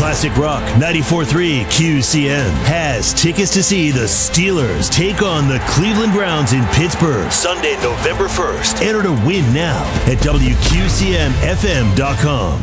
Classic Rock 94.3 QCM has tickets to see the Steelers take on the Cleveland Browns in Pittsburgh Sunday, November 1st. Enter to win now at WQCMFM.com.